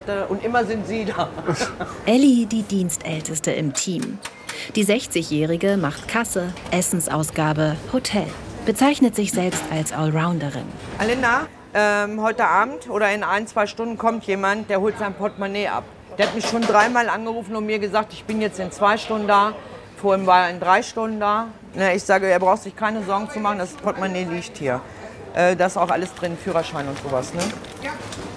Gäste und immer sind Sie da. Elli, die Dienstälteste im Team. Die 60-Jährige macht Kasse, Essensausgabe, Hotel. Bezeichnet sich selbst als Allrounderin. Alinda, heute Abend oder in 1-2 Stunden kommt jemand, der holt sein Portemonnaie ab. Der hat mich schon 3-mal angerufen und mir gesagt, ich bin jetzt in 2 Stunden da. Vorhin war er in 3 Stunden da. Ich sage, er braucht sich keine Sorgen zu machen, das Portemonnaie liegt hier. Da ist auch alles drin, Führerschein und sowas. Ne? Ja.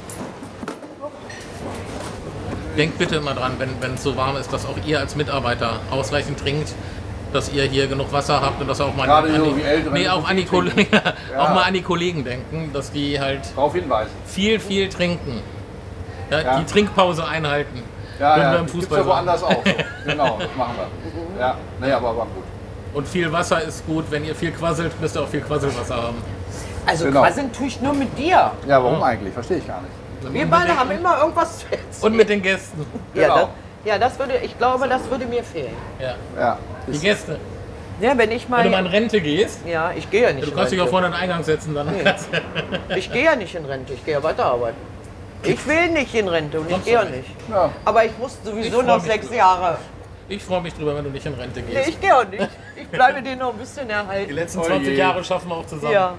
Denkt bitte immer dran, wenn es so warm ist, dass auch ihr als Mitarbeiter ausreichend trinkt, dass ihr hier genug Wasser habt und dass auch mal auch an die Kollegen denken, dass die halt viel trinken. Ja. Die Trinkpause einhalten. Ja, im Fußball gibt's ja woanders auch. Genau, das machen wir. Ja, nee, aber gut. Und viel Wasser ist gut. Wenn ihr viel quasselt, müsst ihr auch viel Quasselwasser haben. Also quasseln tue ich nur mit dir. Ja, warum eigentlich? Verstehe ich gar nicht. Wir beide haben immer irgendwas zu erzählen. Und mit den Gästen. Genau. Ich glaube, das würde mir fehlen. Ja. Die Gäste. Ja, wenn du mal in Rente gehst. Ja, ich gehe ja nicht. Du kannst dich auch vorne in den Eingang setzen. Dann. Nee. Ich gehe ja nicht in Rente, ich gehe ja weiterarbeiten. Ich will nicht in Rente und ich gehe ja nicht. Ja. Aber ich muss sowieso noch 6 Jahre. Ich freue mich drüber, wenn du nicht in Rente gehst. Nee, ich gehe auch nicht. Ich bleibe dir noch ein bisschen erhalten. Die letzten 20 Jahre schaffen wir auch zusammen. Ja.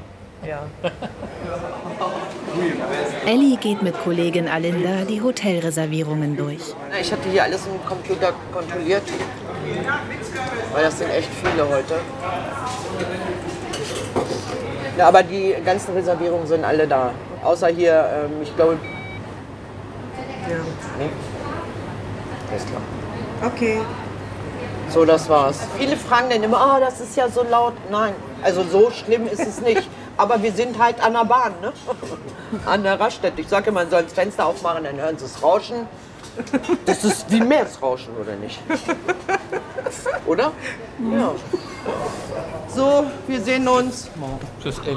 Elli geht mit Kollegin Alinda die Hotelreservierungen durch. Ich hatte hier alles im Computer kontrolliert, weil das sind echt viele heute. Ja, aber die ganzen Reservierungen sind alle da. Außer hier, ich glaube... Ja. Nee. Alles klar. Okay. So, das war's. Viele fragen dann immer, das ist ja so laut. Nein, also so schlimm ist es nicht. Aber wir sind halt an der Bahn, ne? An der Raststätte. Ich sage immer, man soll das Fenster aufmachen, dann hören sie es rauschen. Das ist wie Meeresrauschen, oder nicht? Oder? Ja. So, wir sehen uns. Tschüss, Elli.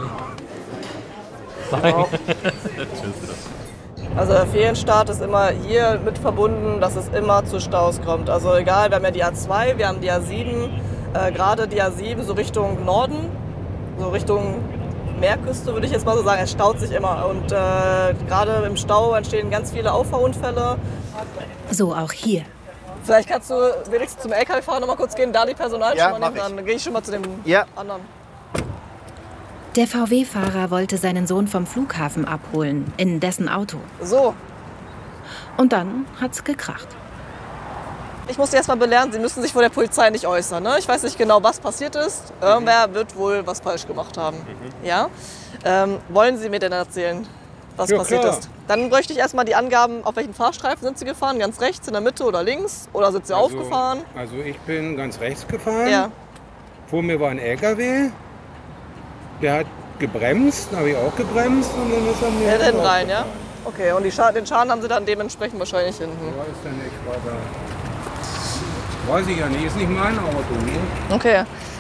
Also der Ferienstart ist immer hier mit verbunden, dass es immer zu Staus kommt. Also egal, wir haben ja die A2, wir haben die A7, gerade die A7 so Richtung Norden, so Richtung Meerküste würde ich jetzt mal so sagen, es staut sich immer. Und gerade im Stau entstehen ganz viele Auffahrunfälle. So auch hier. Vielleicht kannst du wenigstens zum LKW-Fahrer noch mal kurz gehen, da die Personalnummer nehmen, dann gehe ich schon mal zu dem anderen. Der VW-Fahrer wollte seinen Sohn vom Flughafen abholen, in dessen Auto. So. Und dann hat's gekracht. Ich muss Sie erst mal belehren, Sie müssen sich vor der Polizei nicht äußern. Ne? Ich weiß nicht genau, was passiert ist. Irgendwer wird wohl was falsch gemacht haben. Ja? Wollen Sie mir denn erzählen, was passiert ist? Dann bräuchte ich erst mal die Angaben, auf welchen Fahrstreifen sind Sie gefahren? Ganz rechts, in der Mitte oder links? Oder sind Sie aufgefahren? Also ich bin ganz rechts gefahren. Ja. Vor mir war ein LKW. Der hat gebremst, dann habe ich auch gebremst und dann ist er mir hinten rein, ja? Okay, und den Schaden haben Sie dann dementsprechend wahrscheinlich hinten. Weiß ja nicht, weiß ich ja nicht, ist nicht mein Auto. Ne? Okay.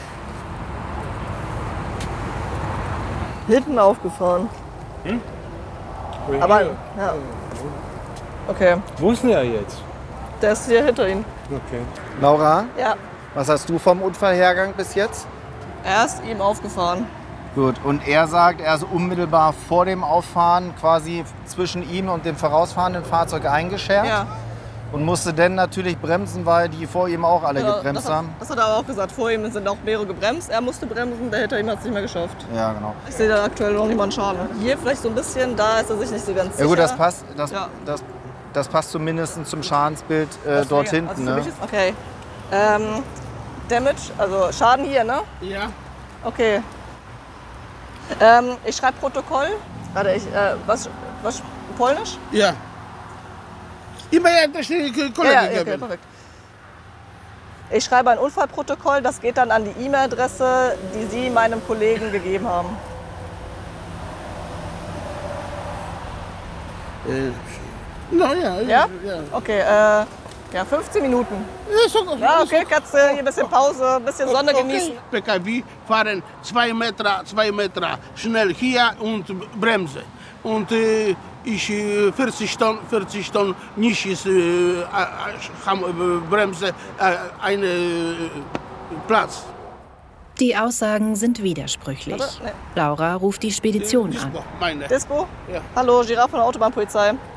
Hinten aufgefahren. Aber, ja. Okay. Wo ist denn der jetzt? Der ist hier hinter Ihnen. Okay. Laura? Ja. Was hast du vom Unfallhergang bis jetzt? Er ist ihm aufgefahren. Gut, und er sagt, er ist unmittelbar vor dem Auffahren quasi zwischen ihm und dem vorausfahrenden Fahrzeug eingeschert. Ja. Und musste dann natürlich bremsen, weil die vor ihm auch alle gebremst haben. Das hat er aber auch gesagt. Vor ihm sind auch mehrere gebremst. Er musste bremsen, der hinter ihm hat es nicht mehr geschafft. Ja, genau. Ich sehe da aktuell noch niemanden Schaden. Hier vielleicht so ein bisschen, da ist er sich nicht so ganz sicher. Ja gut, das passt zumindest zum Schadensbild dort hinten. Also ne? Okay. Damage, also Schaden hier, ne? Ja. Okay. Ich schreibe Protokoll. Warte, was Polnisch? Ja. Immer ja, das Kollege okay, perfekt. Ich schreibe ein Unfallprotokoll, das geht dann an die E-Mail-Adresse, die Sie meinem Kollegen gegeben haben. Ja? Okay, ja, 15 Minuten. Ja, okay, kannst du hier ein bisschen Pause, ein bisschen Sonne genießen. PKW fahren 2 Meter schnell hier und bremse. Und ich 40 Tonnen nicht ist, Bremse einen Platz. Die Aussagen sind widersprüchlich. Laura ruft die Spedition an. Dispo? Ja. Hallo, Giraffe von der Autobahnpolizei.